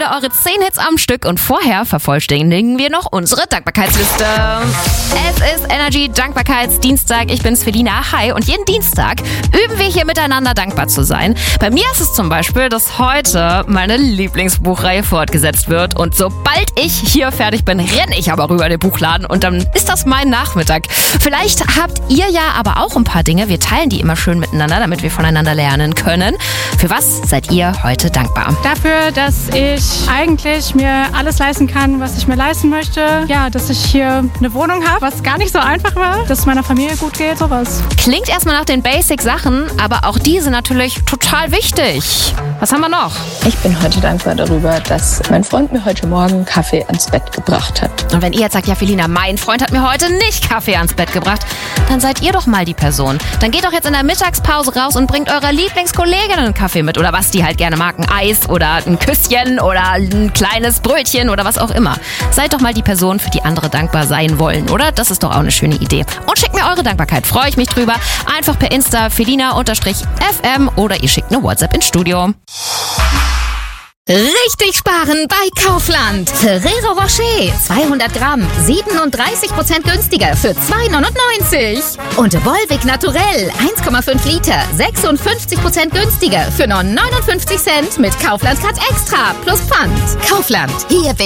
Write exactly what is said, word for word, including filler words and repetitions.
wir eure zehn Hits am Stück und vorher vervollständigen wir noch unsere Dankbarkeitsliste. Es ist Energy Dankbarkeitsdienstag. Ich bin's, Felina. Hi. Und jeden Dienstag üben wir hier miteinander dankbar zu sein. Bei mir ist es zum Beispiel, dass heute meine Lieblingsbuchreihe fortgesetzt wird. Und sobald ich hier fertig bin, renne ich aber rüber in den Buchladen und dann ist das mein Nachmittag. Vielleicht habt ihr ja aber auch ein paar Dinge. Wir teilen die immer schön miteinander, damit wir voneinander lernen können. Für was seid ihr heute dankbar? Dafür, dass ich eigentlich mir alles leisten kann, was ich mir leisten möchte. Ja, dass ich hier eine Wohnung habe, was gar nicht so einfach war. Dass es meiner Familie gut geht, sowas. Klingt erstmal nach den Basic-Sachen, aber auch die sind natürlich total wichtig. Was haben wir noch? Ich bin heute dankbar darüber, dass mein Freund mir heute Morgen Kaffee ans Bett gebracht hat. Und wenn ihr jetzt sagt, ja Felina, mein Freund hat mir heute nicht Kaffee ans Bett gebracht, dann seid ihr doch mal die Person. Dann geht doch jetzt in der Mittagspause raus und bringt eurer Lieblingskollegin einen Kaffee mit oder was die halt gerne mag, ein Eis oder ein Küsschen oder ein kleines Brötchen oder was auch immer. Seid doch mal die Person, für die andere dankbar sein wollen, oder? Das ist doch auch eine schöne Idee. Und schickt mir eure Dankbarkeit, freue ich mich drüber. Einfach per Insta Felina-F M oder ihr schickt eine WhatsApp ins Studio. Richtig sparen bei Kaufland. Ferrero Rocher zweihundert Gramm, siebenunddreißig Prozent günstiger für zwei neunundneunzig. Und Volvic Naturell eins Komma fünf Liter, sechsundfünfzig Prozent günstiger für nur neunundfünfzig Cent mit Kaufland Card Extra plus Pfand. Kaufland, hier bin